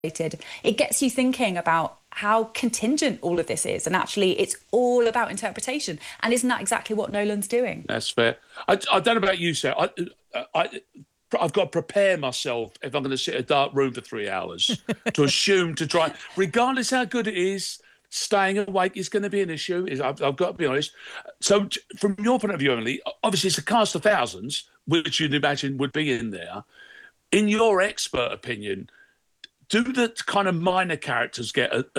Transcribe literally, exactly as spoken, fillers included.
it gets you thinking about how contingent all of this is. And actually, it's all about interpretation. And isn't that exactly what Nolan's doing? That's fair. I, I don't know about you, Sarah. I, I, I've got to prepare myself if I'm going to sit in a dark room for three hours to assume to try, regardless how good it is, staying awake is going to be an issue. Is I've, I've got to be honest. So, from your point of view, Emily, obviously it's a cast of thousands, which you'd imagine would be in there. In your expert opinion, do the kind of minor characters get a,